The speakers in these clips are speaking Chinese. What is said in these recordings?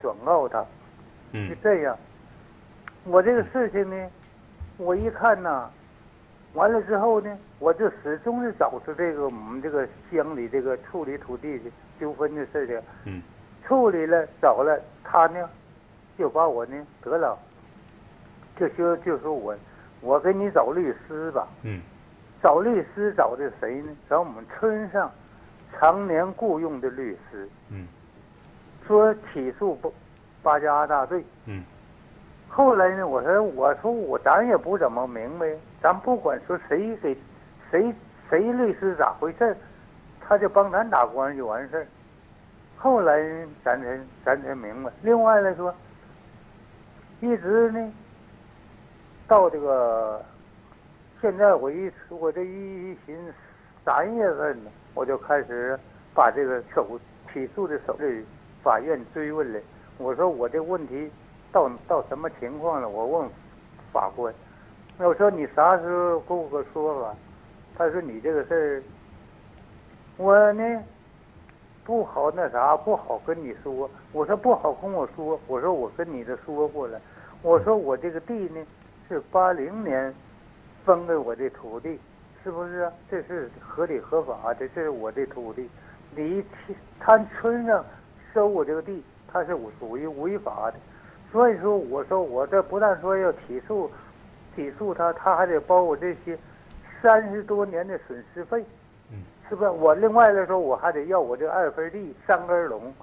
转告他。就这样。我这个事情呢，我一看呐，完了之后呢，我就始终是找出这个我们这个乡里这个处理土地的纠纷的事情。处理了找了他呢，就把我呢得了，就说我给你找律师吧。找律师找的谁呢？找我们村上常年雇佣的律师。说起诉八家大队。后来呢，我说咱也不怎么明白，咱不管说谁律师咋回事，他就帮咱打官司就完事儿。后来咱才明白。另外来说，一直呢到这个现在我这一寻3月份呢，我就开始把这个起诉的手续法院追问了。我说我这问题到什么情况了？我问法官，我说你啥时候给我个说法？他说你这个事儿，我呢不好不好跟你说。我说不好跟我说，我说我跟你这说过了。我说我这个地呢是80年分给我的土地，是不是啊？这是合理合法的，这是我的土地。他村上收我这个地，他是属于违法的。所以说，我说我这不但说要起诉他，他还得包我这些30多年的损失费，是不是？我另外来说，我还得要我这2分地3根垄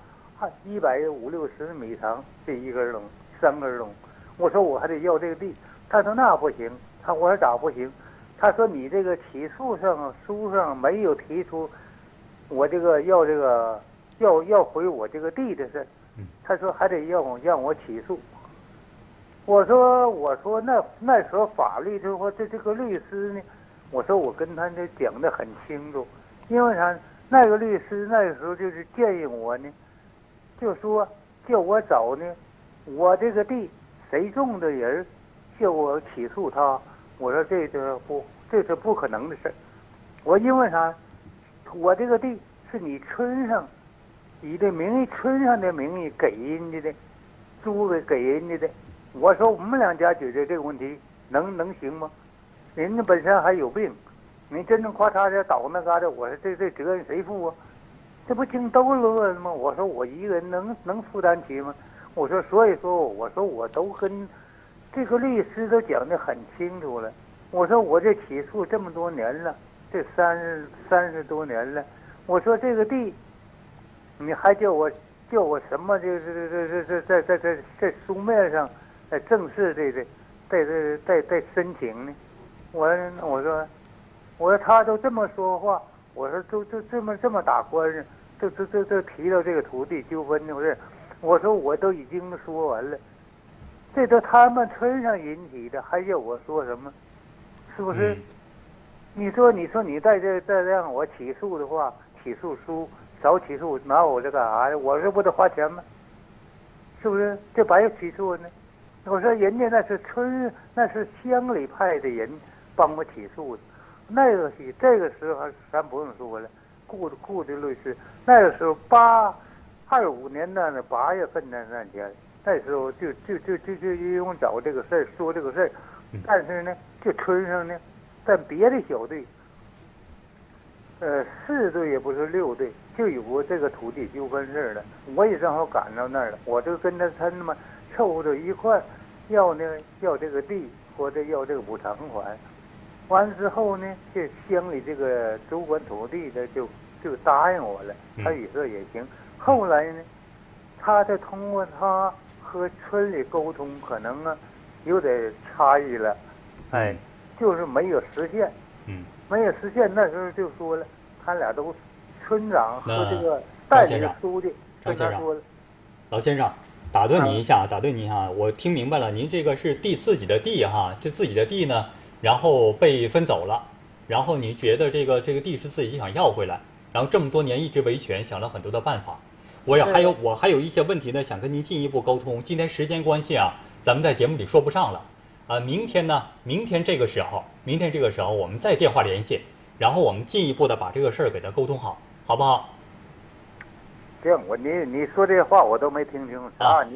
，150-160米长，这1根垄3根垄。我说我还得要这个地，他说那不行。我说咋不行？他说你这个起诉书上没有提出我这个要回我这个地的事。他说还得让我起诉。我说那时候法律就说这个律师呢，我说我跟他这讲得很清楚，因为啥？那个律师那个时候就是建议我呢，就说叫我找呢，我这个地谁种的人，叫我起诉他。我说这是不可能的事。我因为啥？我这个地是你村上。以这名义，村上的名义给人家的，租给人家的。我说我们2家解决这个问题能行吗？人家本身还有病，你真正咔嚓的倒那嘎达，我说这责任谁负啊？这不净都乐了吗？我说我一个人能负担起吗？我说所以说，我说我都跟这个律师都讲得很清楚了。我说我这起诉这么多年了，这30多年了，我说这个地。你还叫我什么？在书面上，正式在申请呢？我说他都这么说话，我说都这么打官司，都提到这个土地纠纷的事，我说我都已经说完了，这都他们村上引起的，还叫我说什么？是不是？你说你再让我起诉的话，起诉书。早起诉拿我这干啥呀？我这不得花钱吗？是不是？这白起诉呢？我说人家那是乡里派的人帮我起诉的，这个时候咱不用说了，雇的律师。那个时候25年的8月份那天，那时候就因为找这个事儿说这个事儿，但是呢，就村上呢，在别的小队。4队也不是6队，就有这个土地纠纷事了。我也正好赶到那儿了，我就跟他们凑合着一块要这个地或者要这个补偿款。完了之后呢，这乡里这个主管土地的就答应我了，他也说也行。后来呢，他再通过他和村里沟通，可能有点差异了，就是没有实现。没有实现，那时候就说了，他俩都村长和这个代理书记跟他说了。 老先生，打断你一下，我听明白了，您这个是自己的地哈，这自己的地呢，然后被分走了，然后你觉得这个地是自己想要回来，然后这么多年一直维权，想了很多的办法。我还有一些问题呢，想跟您进一步沟通。今天时间关系啊，咱们在节目里说不上了。明天这个时候我们再电话联系，然后我们进一步的把这个事儿给他沟通好，好不好？ 这样，你说这话我都没听清啥。